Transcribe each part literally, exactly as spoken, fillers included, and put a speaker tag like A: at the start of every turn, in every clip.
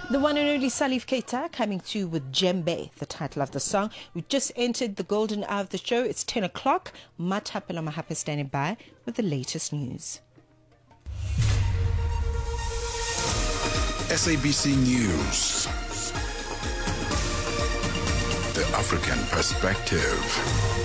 A: The one and only Salif Keita coming to you with Djembe, the title of the song. We just entered the golden hour of the show. It's ten o'clock. Matapela Mahape standing by with the latest news.
B: S A B C News. The African Perspective.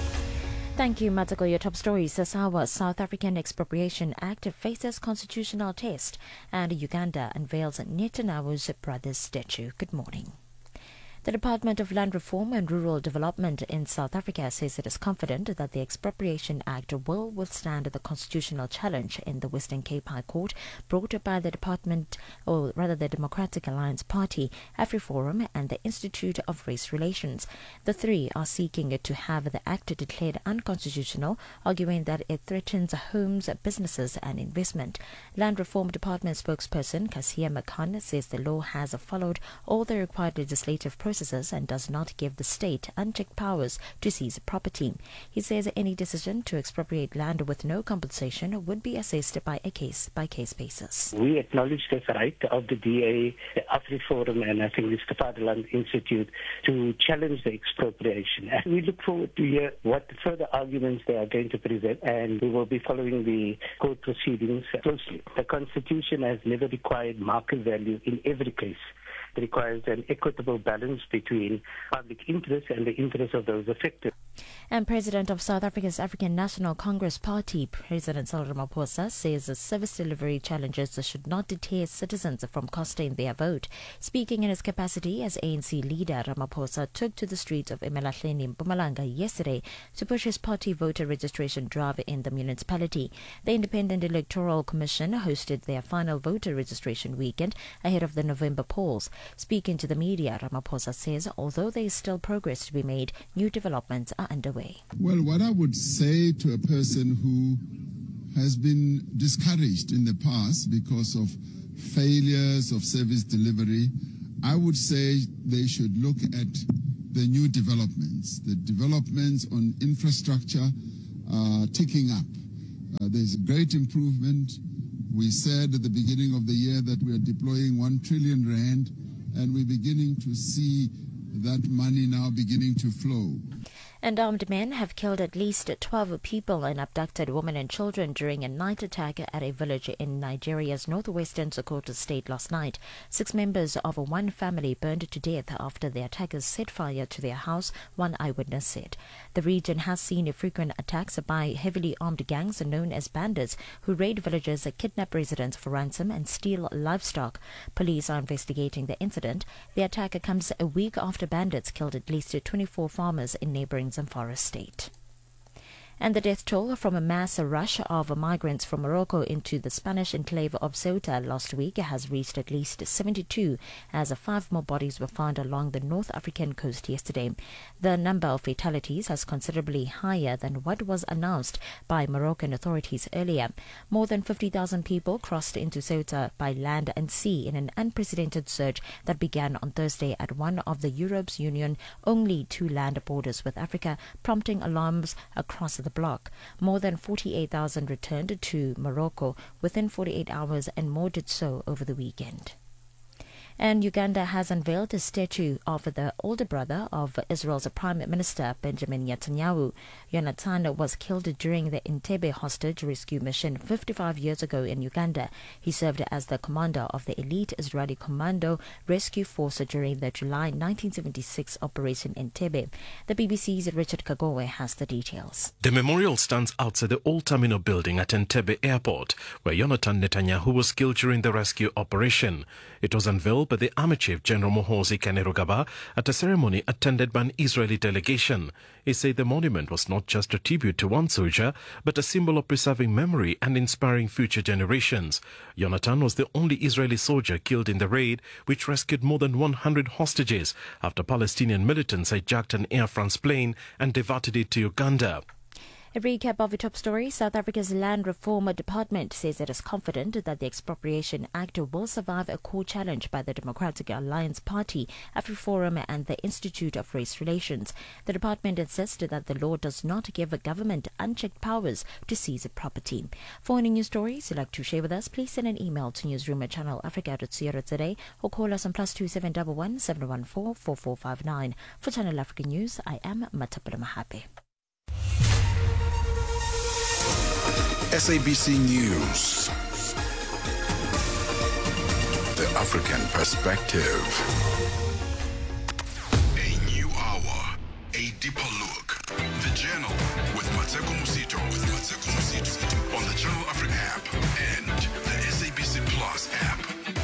C: Thank you, Matako. Your top stories. The Sawa South African Expropriation Act faces constitutional test, and Uganda unveils Netanyahu's brother's statue. Good morning. The Department of Land Reform and Rural Development in South Africa says it is confident that the Expropriation Act will withstand the constitutional challenge in the Western Cape High Court brought by the department, or rather the Democratic Alliance Party, AfriForum and the Institute of Race Relations. The three are seeking to have the act declared unconstitutional, arguing that it threatens homes, businesses and investment. Land Reform Department spokesperson Kasia McCann says the law has followed all the required legislative processes and does not give the state unchecked powers to seize property. He says any decision to expropriate land with no compensation would be assessed by a case-by-case basis.
D: We acknowledge the right of the D A, the AfriForum, and I think it's the Fatherland Institute to challenge the expropriation. And we look forward to hear what further arguments they are going to present, and we will be following the court proceedings closely. The Constitution has never required market value in every case. It requires an equitable balance between public interest and the interest of those affected.
C: And President of South Africa's African National Congress Party, President Cyril Ramaphosa, says the service delivery challenges should not deter citizens from casting their vote. Speaking in his capacity as A N C leader, Ramaphosa took to the streets of Emalahleni in Mpumalanga yesterday to push his party voter registration drive in the municipality. The Independent Electoral Commission hosted their final voter registration weekend ahead of the November polls. Speaking to the media, Ramaphosa says although there is still progress to be made, new developments are underway.
E: Well, what I would say to a person who has been discouraged in the past because of failures of service delivery, I would say they should look at the new developments. The developments on infrastructure are ticking up. Uh, there's a great improvement. We said at the beginning of the year that we are deploying one trillion rand, and we're beginning to see that money now beginning to flow.
C: And armed men have killed at least twelve people and abducted women and children during a night attack at a village in Nigeria's northwestern Sokoto state last night. Six members of one family burned to death after the attackers set fire to their house, one eyewitness said. The region has seen frequent attacks by heavily armed gangs known as bandits who raid villages, kidnap residents for ransom and steal livestock. Police are investigating the incident. The attack comes a week after bandits killed at least twenty-four farmers in neighboring Zamfara state. And the death toll from a mass rush of migrants from Morocco into the Spanish enclave of Ceuta last week has reached at least seventy-two, as five more bodies were found along the North African coast yesterday. The number of fatalities is considerably higher than what was announced by Moroccan authorities earlier. More than fifty thousand people crossed into Ceuta by land and sea in an unprecedented surge that began on Thursday at one of the Europe's Union only two land borders with Africa, prompting alarms across the bloc. More than forty-eight thousand returned to Morocco within forty-eight hours, and more did so over the weekend. And Uganda has unveiled a statue of the older brother of Israel's Prime Minister Benjamin Netanyahu. Yonatan was killed during the Entebbe hostage rescue mission fifty-five years ago in Uganda. He served as the commander of the elite Israeli Commando Rescue Force during the July nineteen seventy-six Operation Entebbe. The B B C's Richard Kagowe has the details.
F: The memorial stands outside the old terminal building at Entebbe Airport, where Yonatan Netanyahu was killed during the rescue operation. It was unveiled by the Army Chief General Muhoozi Kainerugaba at a ceremony attended by an Israeli delegation. He said the monument was not just a tribute to one soldier, but a symbol of preserving memory and inspiring future generations. Yonatan was the only Israeli soldier killed in the raid, which rescued more than one hundred hostages after Palestinian militants hijacked an Air France plane and diverted it to Uganda.
C: A recap of the top story. South Africa's Land Reform Department says it is confident that the Expropriation Act will survive a court challenge by the Democratic Alliance Party, AfriForum and the Institute of Race Relations. The department insisted that the law does not give a government unchecked powers to seize a property. For any news stories you'd like to share with us, please send an email to newsroom at channel africa dot co dot za or call us on plus two seven one one seven one four four four five nine. For Channel Africa News, I am Matapela Mahape.
B: S A B C News. The African Perspective. A new hour. A deeper look. The Journal with Mateko Musito. With Mateko Musito. On the Channel Africa app and the S A B C Plus app.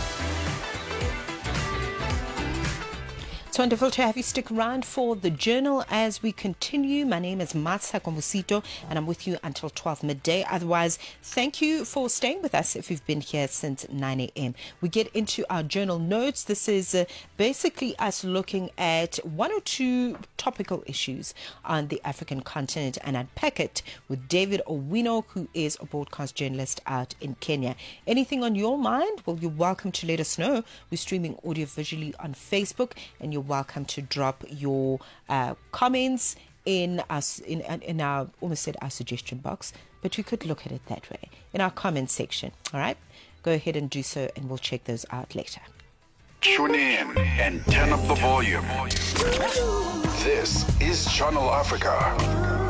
A: It's wonderful to have you stick around for the Journal as we continue. My name is Mateko Musito and I'm with you until twelve midday. Otherwise, thank you for staying with us if you've been here since nine a.m. We get into our Journal notes. This is uh, basically us looking at one or two topical issues on the African continent and unpack it with David Owino, who is a broadcast journalist out in Kenya. Anything on your mind? Well, you're welcome to let us know. We're streaming audio visually on Facebook, and you're welcome to drop your uh, comments in us in in our almost said our suggestion box, but we could look at it that way in our comment section. All right, go ahead and do so, and we'll check those out later.
B: Tune in and turn up the volume. This is Channel Africa.